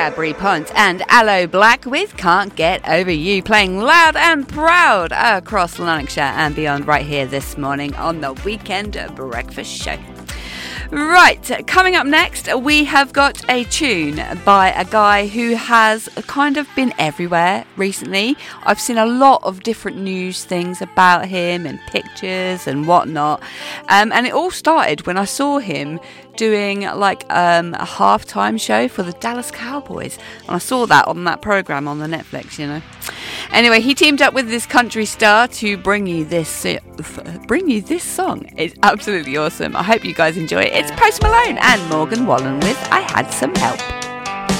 Gabri Ponte and Aloe Black with Can't Get Over You, playing loud and proud across Lanarkshire and beyond right here this morning on the Weekend Breakfast Show. Right, coming up next, we have got a tune by a guy who has kind of been everywhere recently. I've seen a lot of different news things about him and pictures and whatnot. And it all started when I saw him doing like a halftime show for the Dallas Cowboys. And I saw that on that program on the Netflix, you know. Anyway, he teamed up with this country star to bring you this song. It's absolutely awesome. I hope you guys enjoy it. It's Post Malone and Morgan Wallen with I Had Some Help.